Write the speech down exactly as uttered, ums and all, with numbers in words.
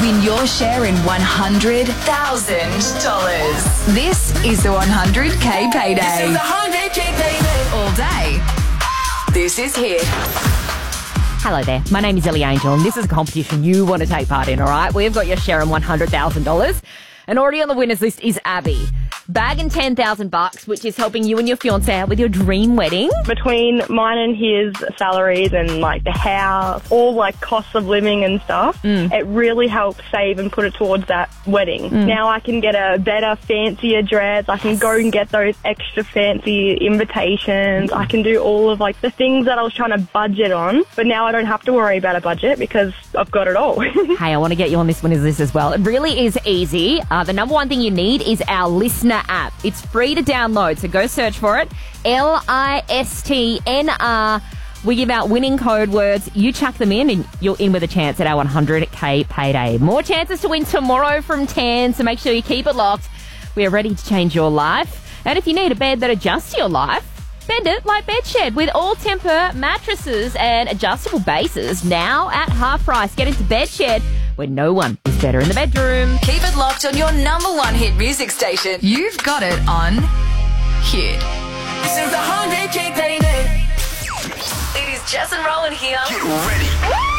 win your share in one hundred thousand dollars. This is the one hundred K Payday. This is the one hundred K Payday. All day. This is Hit. Hello there, my name is Ellie Angel and this is a competition you want to take part in, all right? We've got your share in one hundred thousand dollars and already on the winners list is Abby. Bagging ten thousand bucks, which is helping you and your fiancé out with your dream wedding. Between mine and his salaries and like the house, all like costs of living and stuff, mm. it really helps save and put it towards that wedding. Mm. Now I can get a better, fancier dress. I can yes. go and get those extra fancy invitations. Mm. I can do all of like the things that I was trying to budget on, but now I don't have to worry about a budget because I've got it all. Hey, I want to get you on this winner's list as well. It really is easy. Uh, the number one thing you need is our listener app. It's free to download, so go search for it. L I S T N R. We give out winning code words. You chuck them in and you're in with a chance at our one hundred K Payday. More chances to win tomorrow from ten, so make sure you keep it locked. We are ready to change your life. And if you need a bed that adjusts your life, bend it like Bedshed with all-temper mattresses and adjustable bases now at half price. Get into Bedshed where no one is better in the bedroom. Keep it locked on your number one hit music station. You've got it on Hit. This is the one hundred K Payday. It is Jess and Rowan here. Get ready.